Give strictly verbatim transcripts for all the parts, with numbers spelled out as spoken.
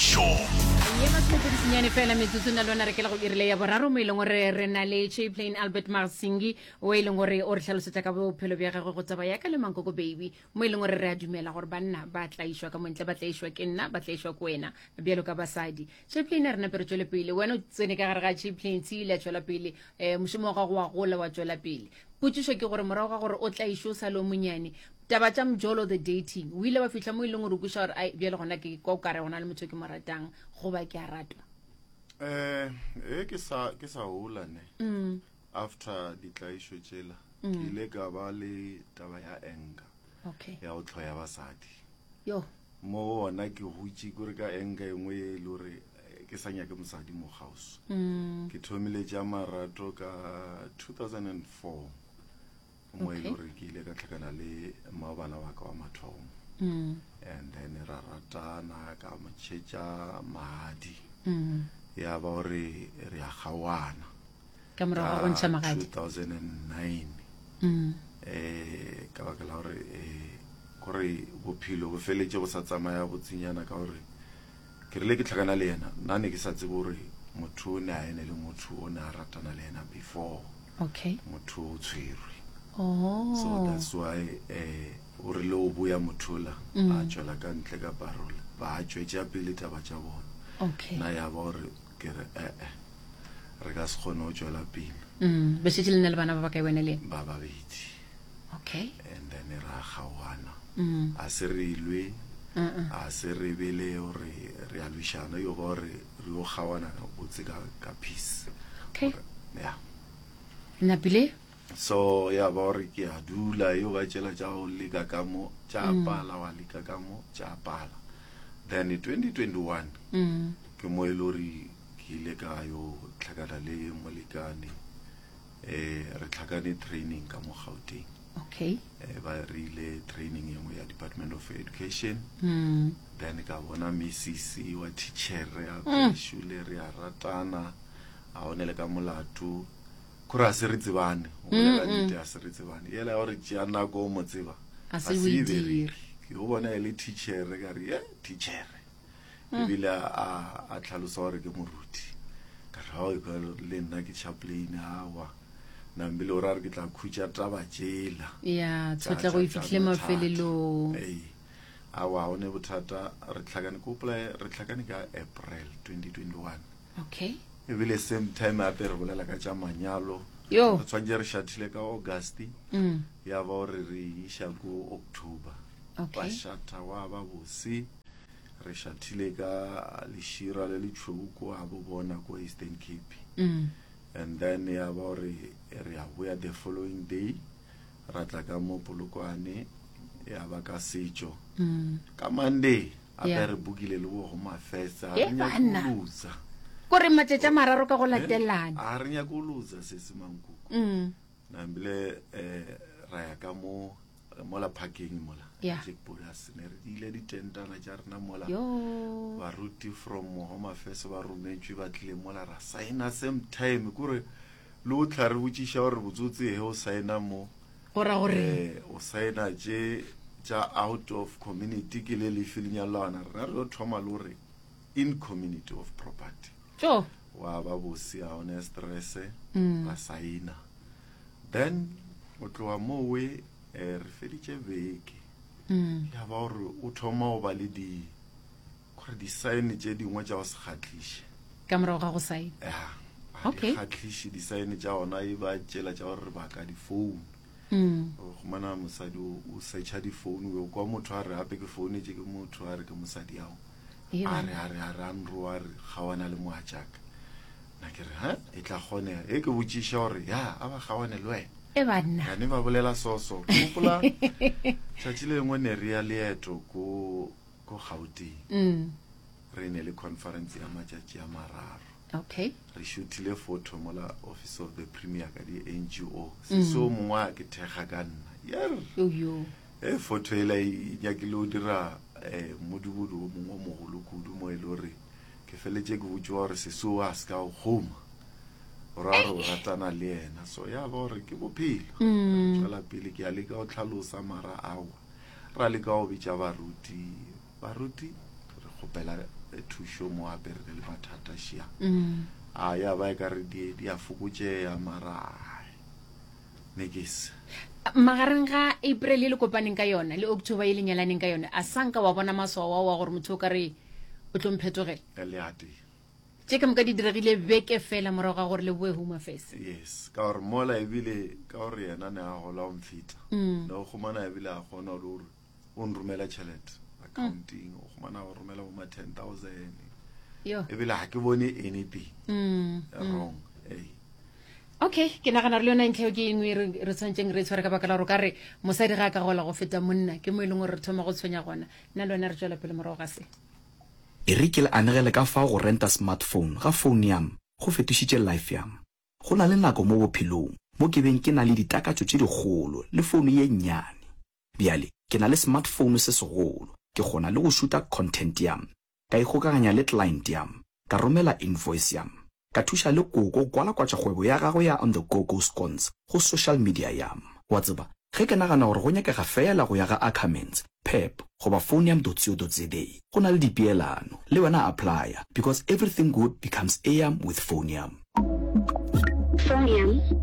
Show. Ye matshoko di senyane fela metsotso na lona re ke la go irile ya boraro mo ileng gore re na le Chaplain Albert Marsingi o ileng gore o re tlhalosetsa ka bophelo bja gagwe go tsaba ya ka le Mankoko baby mo ileng gore re a dumela gore banna ba tlaishwa ka montle ba tlaishwa ke nna ba tlaishwa ko wena bjalo ka basadi. Chaplain a re na pero tswele pele wena o tsene ka gare ga Chaplain tsi ile tswela pele eh mošomo wa gago wa gola wa tswela pele potšišo ke gore morago ga gore o tlaishwe sa lo monyane taba tša mjolo the dating o ile wa fihla mo ileng gore o kuša gore ai bjale gona ke kwa o kare gona le motho ke mo ratang goba ke a ratwa eh e ke sa ke sa hola ne mm after ditlaišo tšela ke ile ka ba le taba ya enga okay ya o tlhoya basadi yo mo ona ke hutse gore ka enga engwe e le gore ke sa nyake mosadi mo house mm ke thomile tša marato ka two thousand four mo e le gore ke ile ka tlhakana le mabana wa ka wa mathomo mm and then ra ratana ka motšhetša mahadi mm ya ba gore re a gawana ka morago o ntsha magadi two thousand nine mm eh ka ba ka la gore eh gore bophelo bo feletse go sa tsamaya botsinyana ka gore ke rile ke tlhakana le yena nna ne ke sa tsebe gore motho o ne a ene le motho o ne a ratana le yena before okay motho o tshwerwe oh so that's why eh o re lo boya mothola a tswela ka ntle ka parola ba a tswetša pele taba tša bona okay na ya ba gore ke re eh eh re ka se kgone go tswela pele mm be se le le bana ba ba ka wena le ba babedi okay and then ra gawana mm a se re ilwe mm a se re bele gore re a lwishana yo ba gore re go gawana ka botse ka ka peace okay ya na pile so ya ba gore ke a dula yo ga tšela tša go leka ka mo tša pala wa leka ka mo tša pala then twenty twenty-one mm ke mo e le gore ke ile ka yo tlhakana le molekane eh re tlhakane training ka mo Gauteng okay eh ba rile training engwe ya Department of Education mm then ka bona missis wa teacher ya shule re a ratana a onele ka molato kura se re tsebane o le ka dite a se re tsebane yela gore tšea nako mo tseba a se o dire ke o bona le teacher ka re eh teacher e bile a a tlhalosa gore ke moruti ka ra o le nna ke chaplain hawa na mbile o ra re ke tla khutša taba jela ya tshotla go ifihle mafelelo eh awa one bothata re tlhakane ko pla re tlhakane ka April twenty twenty-one okay e bile same time a re bolela ka tša manyalo yo re tshwantse re shathile ka August mm ya ba gore re isha go October okay ba shata wa ba bose re shathile ka leshira le letšhoko a bo bona ko Eastern Cape mm and then ya ba gore re a boya the following day ra tla ka mo Polokwane ya ba ka setšo mm ka Monday a Yeah. re bukile le go mafesa Eh, re nya banna. go luza kore matšetša mararo ka go latelana a re nya go luza se se Mankoko mm na mbile eh ra ya ka mo mola parking mola Yeah. Jackbodas ne re ile di tentana tša rena mola yo baruti from Home Affairs ba rometšwe ba tlile mola ra signa same time kore le o tla re botšiša gore botsotsi he o signa mo gora gore eh o signa tše tša out of community ke le le feeling ya lona rena re lo thoma le gore in community of property jo wa ba bosi a one stress Mm. ba signa then o tloa mo we eh, re feditše beke mm ya ba gore o thoma go ba le di gore di sign tše dingwe tša go se kgatliše ka morago ga go sai ya Okay. di kgatliše di sign tša ona e ba tšela tša gore ba ka di phone mm o khumana mosadi o o searcha di phone o kwa motho a re hape ke phone tše ke motho a re ke mosadi yao e a ba re a re a re a nro a re gawana le moatšaka na ke re ha e tla kgonega e ke botšiša gore ya a ba gawane le wena e banna ka ne ba bolela soso gopola tšatši le lengwe ne re ya leeto ko ko Gauteng mm re ne le conference ya matšatši a mararo okay re shootile photo mola office of the premier ka di N G O se so mongwe a ke thekga ka nna yer yo yo e photo e la e nyakile o dira eh modubudu o mongwe o mogolo kudu mo e le gore ke feletse ke botšiwa gore se so a se ka go goma gore a re o ratana le yena so ya ba gore ke bophelo Mm. tswela pele ke a leka go tlhalosa mara awa ra leka go bitša baruti baruti re kgopela thušo mo apere le mathata šia Mm. a ya ba e ka re di di a fokotšea mara nekese magareng ga April le kopaneng ka yona le October e lenyalaneng ka yona a sanka wa bona maswa wa gore motho o ka re o tlo mphetogela le ate tse ka moka di diregile beke fela morago ga gore le boe home affairs yes ka gore mola ebile ka gore yena ne a gola o mfita Mm. no khomana ebile a gona le gore o nromela tšhelete accounting o khomana go romela bo ma ten thousand yo ebile ha ke bone anything Mm. wrong hey okay ke nagana re le yona ntlheo ke engwe re re tshwantseng re tshware ka baka la gore ka re mosadi ga a ka gola go feta monna ke mo e leng gore re thoma go tshwenya gona nna le wena re tswela pele morago ga se e re ke le anegele ka fao go renta smartphone ga phone yam go fetošitše life yam go na le nako mo bophelong mo ke beng ke na le ditakatso tše digolo le founu ye nnyane bjale ke na le smartphone se segolo ke gona le go šuta content yam ka ikgokaganya le client yam ka romela invoice yam ka thuša le koko kwala kwatša kgwebo ya gago ya on the go go scones go social media yam wa tseba ge ke nagana gore go nyakega fela go ya ga Ackermans pep goba phoneyam dot co dot za go na le dipeelano le wena applya because everything good becomes ayam with phoneyam. Phoneyam.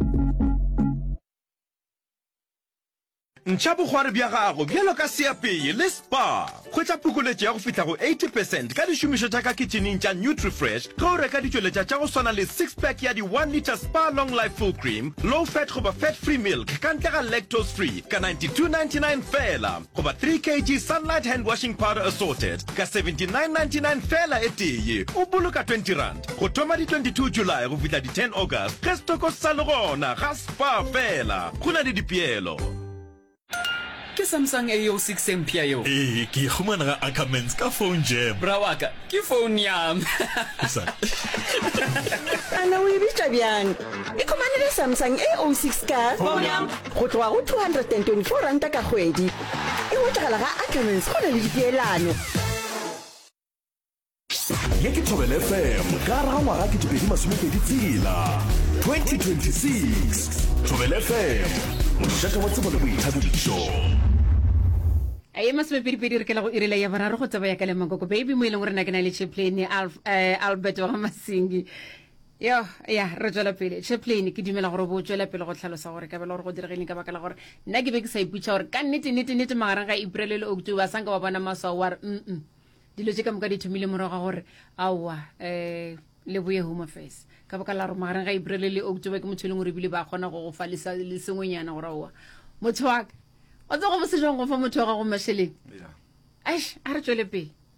ntšha bogware bja gago bjalo ka seapeye le spa kgwetša phukoletšo ya go fihla go eighty percent ka dišomišo tša ka kitcheneng tša nutrifresh ge o reka ditšweletša tša go swana le six pack ya di one liter spa long life full cream low fat goba fat free milk ka ntle ga lactose free ka ninety-two ninety-nine fela goba three kilograms sunlight hand washing powder assorted ka seventy-nine ninety-nine fela e tee o boloka twenty rand go thoma di twenty-two July go fihla di ten August ge stoko sa le gona ga spa fela go na le dipeelo. ke Samsung A O six Ampere yo Eh, ke khumana ga Ackermans ka phone jam. bra wa ka ke phone yam Sa. Ana o ibitša bjang e kgomanele Samsung A O six ka go tloga go two hundred twenty-four ranta ka kgwedi e hotagala ga Ackermans go na le dipeelano ye ke Thobela F M ka ra ngwaga ke tšupedi masomepedi tsela twenty twenty-six Thobela F M mošaka wa tsebo le boithabišo. aye masomepedipedi re kela go irela ya boraro go tsaba ya ka lemangkoko baby mo e leng gore na ke na le chaplain Albert wa Masingi yo ya re tswela pele chaplain ke dumela gore bo tswela pele go tlhalosa gore ka bela gore go diregeleng ka baka la gore nna ke be ke sa iputša gore ka nnete nnete nnete magareng ga April le October a sanka ba bona maswa wa re mm dilo tse ka moka di thomile morago ga gore aowa um le boye home affairs ka baka la gore magareng ga April le October ke motho e leng gore ebile ba kgona go go fa le sengwenyana gore aowa motho wa ka o tsa go bose jang go fa motho wa gago masheleng yeah aish a re tswele pele